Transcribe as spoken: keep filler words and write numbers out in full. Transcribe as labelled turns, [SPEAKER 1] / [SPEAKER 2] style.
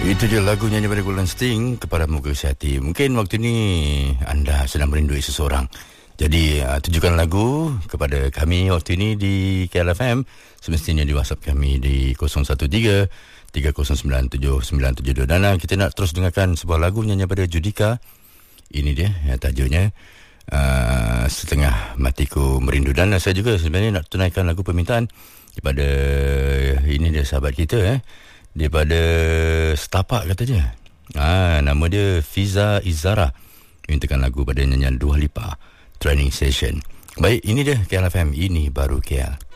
[SPEAKER 1] Itu dia lagunya daripada Golden Sting, Kepada Muka Hati. Mungkin waktu ni anda sedang merindui seseorang. Jadi uh, tujukan lagu kepada kami waktu ini di K L F M. Semestinya di WhatsApp kami di kosong satu tiga tiga kosong sembilan tujuh sembilan tujuh dua. Dan uh, kita nak terus dengarkan sebuah lagu nyanyi daripada Judika. Ini dia ya, tajuknya uh, Setengah Matiku Merindu. Dan uh, saya juga sebenarnya nak tunaikan lagu permintaan kepada ini dia sahabat kita eh daripada Setapak kata dia. Ah, nama dia Fiza Izara. Mintakan lagu pada nyanyian Dua Lipa, Training Session. Baik, ini dia K L F M, ini baru K L.